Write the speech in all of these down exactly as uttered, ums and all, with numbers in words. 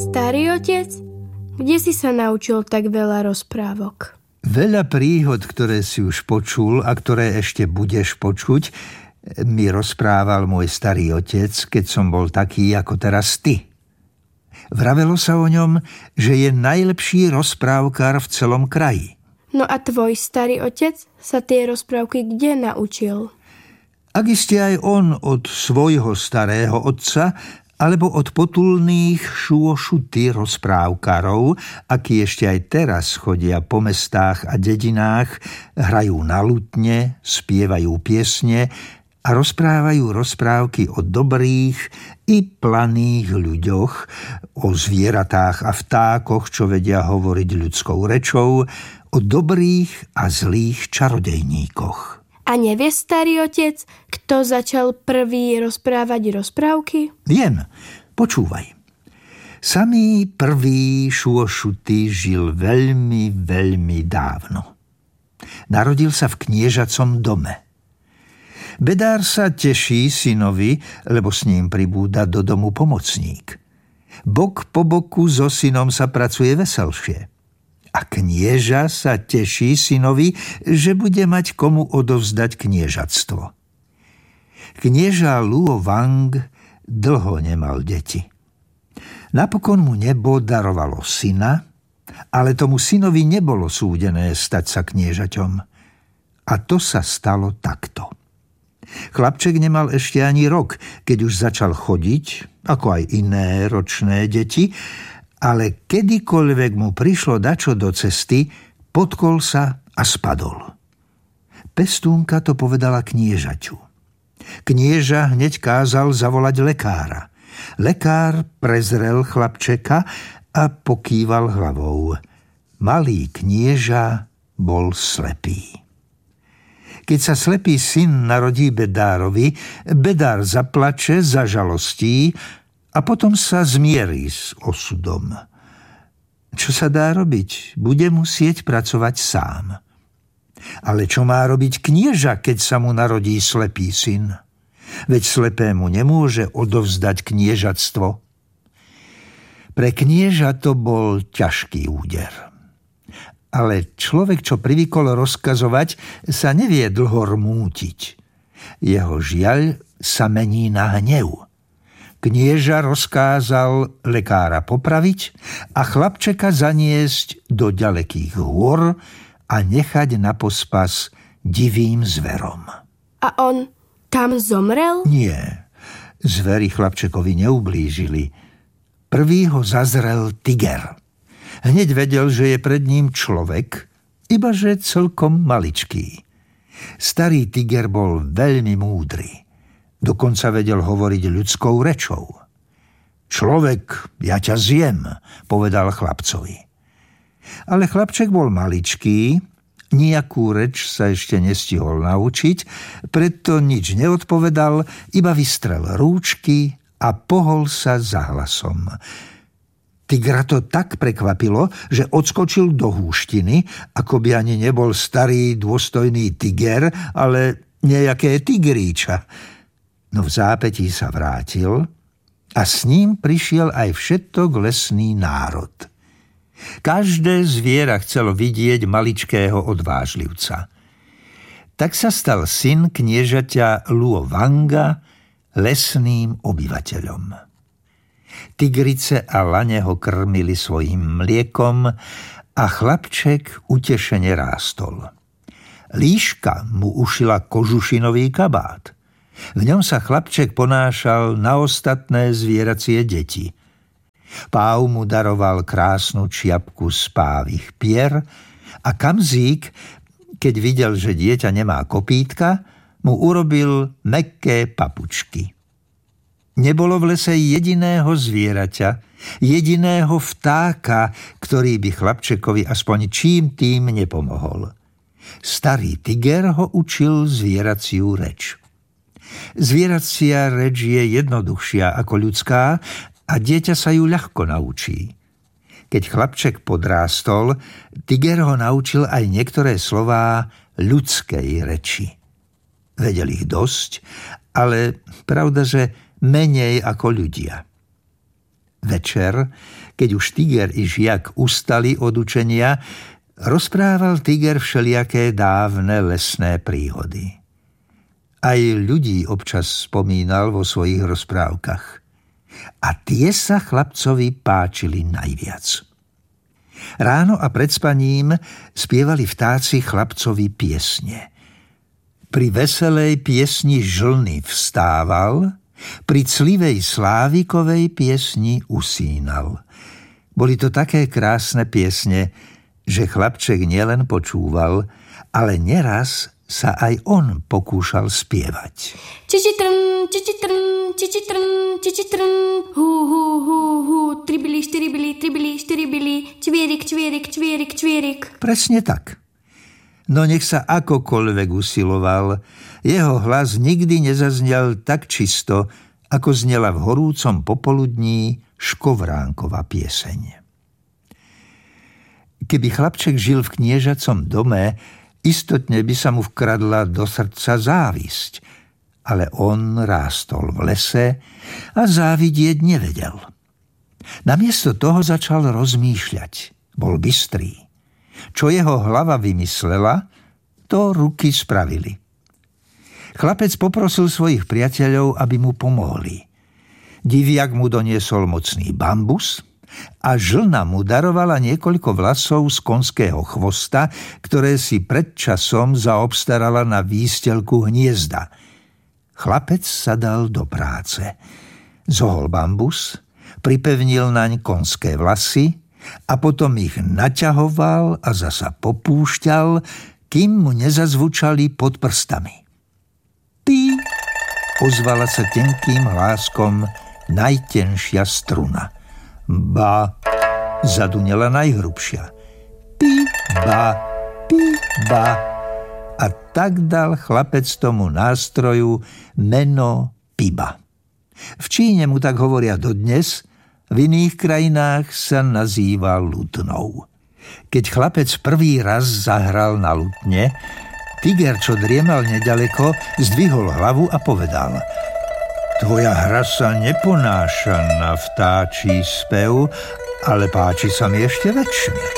Starý otec, kde si sa naučil tak veľa rozprávok? Veľa príhod, ktoré si už počul a ktoré ešte budeš počuť, mi rozprával môj starý otec, keď som bol taký ako teraz ty. Vravelo sa o ňom, že je najlepší rozprávkar v celom kraji. No a tvoj starý otec sa tie rozprávky kde naučil? Ak iste aj on od svojho starého otca, alebo od potulných šuošuty rozprávkarov, akí ešte aj teraz chodia po mestách a dedinách, hrajú na lutne, spievajú piesne a rozprávajú rozprávky o dobrých i planých ľuďoch, o zvieratách a vtákoch, čo vedia hovoriť ľudskou rečou, o dobrých a zlých čarodejníkoch. A nevie starý otec, kto začal prvý rozprávať rozprávky? Viem, počúvaj. Samý prvý šuošutý žil veľmi, veľmi dávno. Narodil sa v kniežacom dome. Bedár sa teší synovi, lebo s ním pribúda do domu pomocník. Bok po boku so synom sa pracuje veselšie. A knieža sa teší synovi, že bude mať komu odovzdať kniežatstvo. Knieža Luo Wang dlho nemal deti. Napokon mu nebo darovalo syna, ale tomu synovi nebolo súdené stať sa kniežaťom. A to sa stalo takto. Chlapček nemal ešte ani rok, keď už začal chodiť, ako aj iné ročné deti, ale kedykoľvek mu prišlo dačo do cesty, potkol sa a spadol. Pestúnka to povedala kniežaťu. Knieža hneď kázal zavolať lekára. Lekár prezrel chlapčeka a pokýval hlavou. Malý knieža bol slepý. Keď sa slepý syn narodí Bedárovi, Bedár zaplače, zažalostí a potom sa zmierí s osudom. Čo sa dá robiť? Bude musieť pracovať sám. Ale čo má robiť knieža, keď sa mu narodí slepý syn? Veď slepému nemôže odovzdať kniežatstvo. Pre knieža to bol ťažký úder. Ale človek, čo privykol rozkazovať, sa nevie dlho rmútiť. Jeho žiaľ sa mení na hnev. Knieža rozkázal lekára popraviť a chlapčeka zaniesť do ďalekých hôr a nechať na pospas divým zverom. A on tam zomrel? Nie, zveri chlapčekovi neublížili. Prvý ho zazrel tiger. Hneď vedel, že je pred ním človek, ibaže celkom maličký. Starý tiger bol veľmi múdry. Dokonca vedel hovoriť ľudskou rečou. Človek, ja ťa zjem, povedal chlapcovi. Ale chlapček bol maličký, nejakú reč sa ešte nestihol naučiť, preto nič neodpovedal, iba vystrel rúčky a pohol sa za hlasom. Tigra to tak prekvapilo, že odskočil do húštiny, ako by ani nebol starý dôstojný tiger, ale nejaké tigríča. No v zápätí sa vrátil a s ním prišiel aj všetok lesný národ. Každé zviera chcelo vidieť maličkého odvážlivca. Tak sa stal syn kniežaťa Luo Wanga lesným obyvateľom. Tigrice a lane ho krmili svojím mliekom a chlapček utešene rástol. Líška mu ušila kožušinový kabát. V ňom sa chlapček ponášal na ostatné zvieracie deti. Páv mu daroval krásnu čiapku z pávich pier a Kamzík, keď videl, že dieťa nemá kopítka, mu urobil mäkké papučky. Nebolo v lese jediného zvieraťa, jediného vtáka, ktorý by chlapčekovi aspoň čím tým nepomohol. Starý tiger ho učil zvieraciu reč. Zvieracia reč je jednoduchšia ako ľudská a dieťa sa ju ľahko naučí. Keď chlapček podrástol, tiger ho naučil aj niektoré slová ľudskej reči. Vedel ich dosť, ale pravda, že menej ako ľudia. Večer, keď už Tiger i Žiak ustali od učenia, rozprával Tiger všelijaké dávne lesné príhody. Aj ľudí občas spomínal vo svojich rozprávkach. A tie sa chlapcovi páčili najviac. Ráno a pred spaním spievali vtáci chlapcovi piesne. Pri veselej piesni Žlny vstával, pri clivej Slávikovej piesni usínal. Boli to také krásne piesne, že chlapček nielen počúval, ale neraz sa aj on pokúšal spievať. Čičitrn, čičitrn, čičitrn, čičitrn, hú, hú, hú, hú, tribili, štiribili, tribili, štiribili, čvierik, čvierik, čvierik, čvierik. Presne tak. No nech sa akokoľvek usiloval, jeho hlas nikdy nezaznel tak čisto, ako znela v horúcom popoludní Škovránkova pieseň. Keby chlapček žil v kniežacom dome, istotne by sa mu vkradla do srdca závisť, ale on rástol v lese a závidieť nevedel. Namiesto toho začal rozmýšľať. Bol bystrý. Čo jeho hlava vymyslela, to ruky spravili. Chlapec poprosil svojich priateľov, aby mu pomohli. Diviak mu doniesol mocný bambus a Žlna mu darovala niekoľko vlasov z konského chvosta, ktoré si pred časom zaobstarala na výstelku hniezda. Chlapec sa dal do práce. Zohol bambus, pripevnil naň konské vlasy a potom ich naťahoval a zasa popúšťal, kým mu nezazvučali pod prstami. Pí, ozvala sa tenkým hláskom najtenšia struna. Ba, zadunela najhrubšia. Pí, ba, pí, ba. A tak dal chlapec tomu nástroju meno Piba. V Číne mu tak hovoria dodnes, v iných krajinách sa nazýva lutnou. Keď chlapec prvý raz zahral na lutne, Tiger, čo driemal nedaleko, zdvihol hlavu a povedal: Tvoja hra sa neponáša na vtáčí spev, ale páči sa mi ešte väčšine.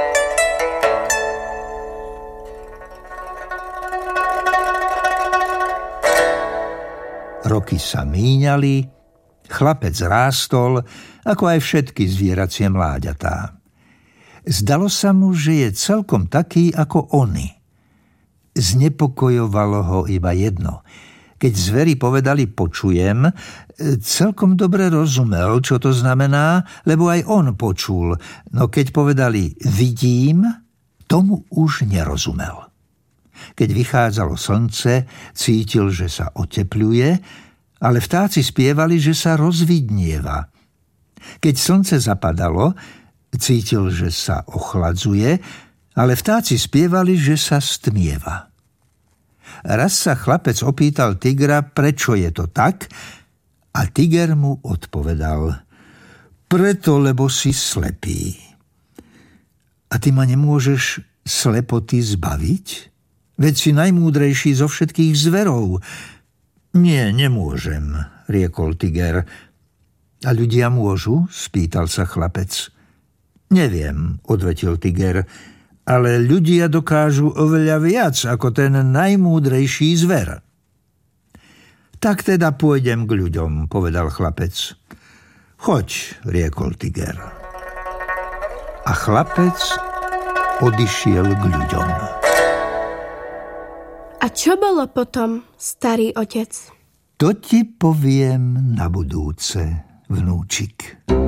Roky sa míňali, chlapec rástol, ako aj všetky zvieracie mláďatá. Zdalo sa mu, že je celkom taký ako oni. Znepokojovalo ho iba jedno. Keď zveri povedali počujem, celkom dobre rozumel, čo to znamená, lebo aj on počul. No keď povedali vidím, tomu už nerozumel. Keď vychádzalo slnce, cítil, že sa otepľuje, ale vtáci spievali, že sa rozvidnieva. Keď slnce zapadalo, cítil, že sa ochladzuje, ale vtáci spievali, že sa stmieva. Raz sa chlapec opýtal Tigra, prečo je to tak, a Tiger mu odpovedal: Preto, lebo si slepý. A ty ma nemôžeš slepoty zbaviť? Veď si najmúdrejší zo všetkých zverov. Nie, nemôžem, riekol Tiger. A ľudia môžu? Spýtal sa chlapec. Neviem, odvetil Tiger, ale ľudia dokážu oveľa viac ako ten najmúdrejší zver. Tak teda pôjdem k ľuďom, povedal chlapec. Choď, riekol Tiger. A chlapec odišiel k ľuďom. A čo bolo potom, starý otec? To ti poviem na budúce, vnúčik.